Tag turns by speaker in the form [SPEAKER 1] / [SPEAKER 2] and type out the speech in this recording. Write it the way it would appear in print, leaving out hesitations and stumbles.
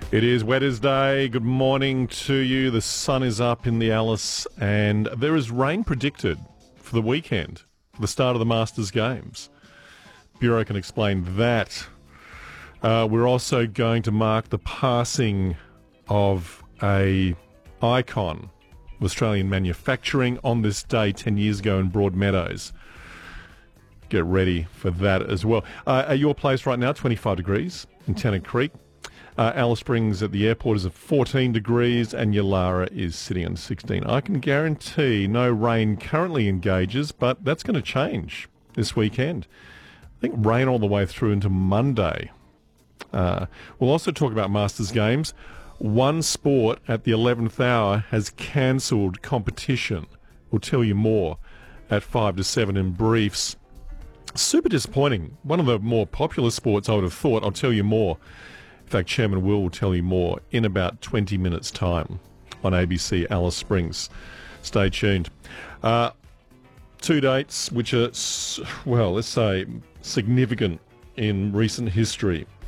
[SPEAKER 1] It is Wednesday. Good morning to you. The sun is up in the Alice and there is rain predicted for the weekend, for the start of the Masters Games. Bureau can explain that. We're also going to mark the passing of a icon of Australian manufacturing on this day 10 years ago in Broadmeadows. Get ready for that as well. At your place right now, 25 degrees in Tennant Creek. Alice Springs at the airport is at 14 degrees and Yulara is sitting on 16. I can guarantee no rain currently engages, but that's going to change this weekend. I think rain all the way through into Monday. We'll also talk about Masters Games. One sport at the 11th hour has cancelled competition. We'll tell you more at 5 to 7 in briefs. Super disappointing. One of the more popular sports I would have thought. I'll tell you more. In fact, Chairman will tell you more in about 20 minutes' time on ABC Alice Springs. Stay tuned. Two dates which are, well, let's say significant in recent history.